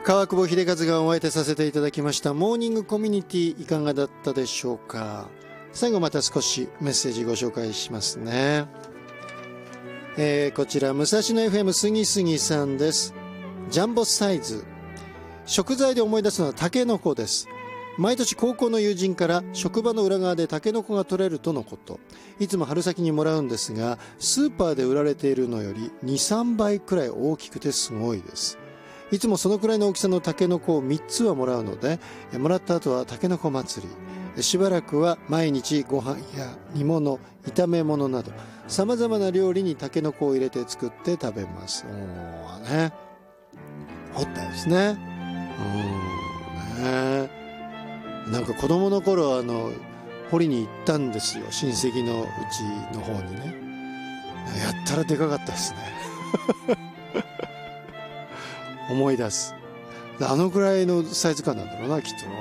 川久保秀和がお相手させていただきましたモーニングコミュニティ、いかがだったでしょうか。最後また少しメッセージご紹介しますね。こちら武蔵野 FM 杉杉さんです。ジャンボサイズ、食材で思い出すのはタケノコです。毎年高校の友人から職場の裏側でタケノコが取れるとのこと。いつも春先にもらうんですが、スーパーで売られているのより 2,3 倍くらい大きくてすごいです。いつもそのくらいの大きさのタケノコを3つはもらうので、もらった後はタケノコ祭り。しばらくは毎日ご飯や煮物、炒め物など様々な料理にタケノコを入れて作って食べます。ね、掘ったですね。なんか子供の頃掘りに行ったんですよ、親戚のうちの方にね。やったらでかかったですね思い出す。あのくらいのサイズ感なんだろうな、きっと。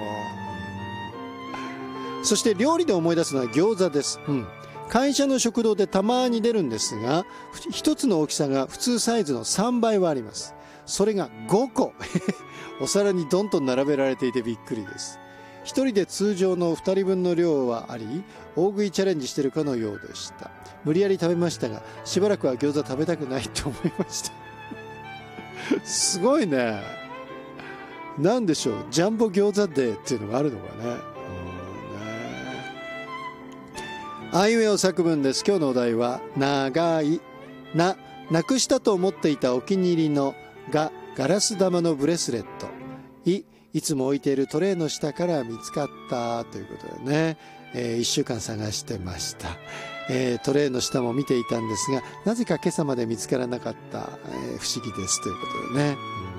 そして料理で思い出すのは餃子です。会社の食堂でたまに出るんですが、一つの大きさが普通サイズの3倍はあります。それが5個お皿にどんどん並べられていてびっくりです。一人で通常の2人分の量はあり、大食いチャレンジしてるかのようでした。無理やり食べましたが、しばらくは餃子食べたくないと思いましたすごいね。なんでしょう、ジャンボ餃子デーっていうのがあるのかね。あいうえお作文です。今日のお題は長い。なくしたと思っていたお気に入りの。がガラス玉のブレスレット。いつも置いているトレイの下から見つかったということでね、1週間探してました。トレイの下も見ていたんですが、なぜか今朝まで見つからなかった、不思議ですということでね。